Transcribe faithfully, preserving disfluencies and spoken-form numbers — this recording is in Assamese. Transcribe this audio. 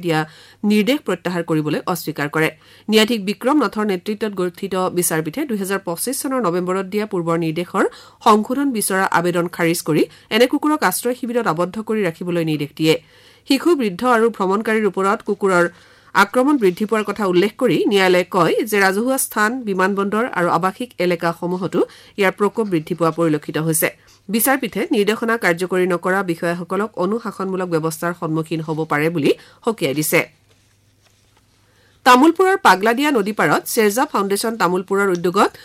দিয়া নিৰ্দেশ প্ৰত্যাহাৰ কৰিবলৈ অস্বীকাৰ কৰে ন্যায়াধীশ বিক্ৰম নাথৰ নেতৃত্বত গঠিত বিচাৰপীঠে দুই হাজাৰ পঁচিছ চনৰ নৱেম্বৰত দিয়া পূৰ্বৰ নিৰ্দেশৰ সংশোধন বিচৰা আবেদন খাৰিজ কৰি এনে কুকুৰক আশ্ৰয় শিবিৰত আবদ্ধ কৰি ৰাখিবলৈ নিৰ্দেশ দিয়ে শিশু বৃদ্ধ আৰু ভ্ৰমণকাৰীৰ ওপৰত কুকুৰৰ আক্ৰমণ বৃদ্ধি পোৱাৰ কথা উল্লেখ কৰি ন্যায়ালয়ে কয় যে ৰাজহুৱা স্থান বিমানবন্দৰ আৰু আৱাসিক এলেকাসমূহতো ইয়াৰ প্ৰকোপ বৃদ্ধি পোৱা পৰিলক্ষিত হৈছে বিচাৰপীঠে নিৰ্দেশনা কাৰ্যকৰী নকৰা বিষয়াসকলক অনুশাসনমূলক ব্যৱস্থাৰ সন্মুখীন হ'ব পাৰে বুলি সকীয়াই দিছে তামুলপুৰৰ পাগলাদিয়া নদী পাৰত শ্বেৰজা ফাউণ্ডেশ্যন তামুলপুৰৰ উদ্যোগত